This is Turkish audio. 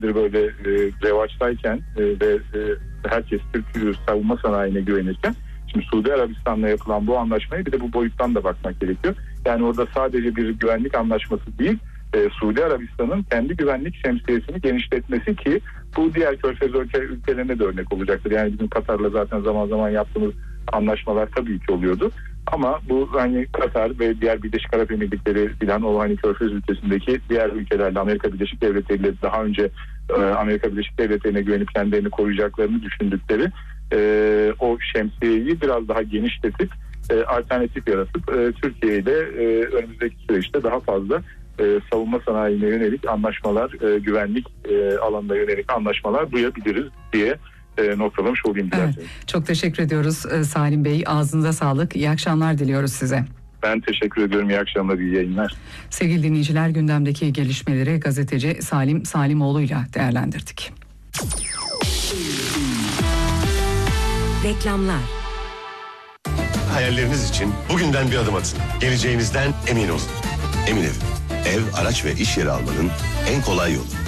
saattir böyle revaçtayken ve herkes Türk savunma sanayine güvenirken, şimdi Suudi Arabistan'la yapılan bu anlaşmaya bir de bu boyuttan da bakmak gerekiyor. Yani orada sadece bir güvenlik anlaşması değil, Suudi Arabistan'ın kendi güvenlik şemsiyesini genişletmesi ki bu diğer Körfez ülkelerine de örnek olacaktır. Yani bizim Katar'la zaten zaman zaman yaptığımız anlaşmalar tabii ki oluyordu. Ama bu hani Katar ve diğer Birleşik Arap Emirlikleri filan, o hani Körfez ülkesindeki diğer ülkelerle, Amerika Birleşik Devletleri ile daha önce Amerika Birleşik Devletleri'ne güvenip kendilerini koruyacaklarını düşündükleri o şemsiyeyi biraz daha genişletip alternatif yaratıp Türkiye ile önümüzdeki süreçte daha fazla savunma sanayine yönelik anlaşmalar, güvenlik alanına yönelik anlaşmalar duyabiliriz diye noktalamış olayım. Evet, çok teşekkür ediyoruz Salim Bey. Ağzınıza sağlık. İyi akşamlar diliyoruz size. Ben teşekkür ediyorum. İyi akşamlar, iyi yayınlar. Sevgili dinleyiciler, gündemdeki gelişmeleri gazeteci Salim Salimoğlu'yla değerlendirdik. Reklamlar. Hayalleriniz için bugünden bir adım atın. Geleceğinizden emin olun. Emin Ev, ev, araç ve iş yeri almanın en kolay yolu.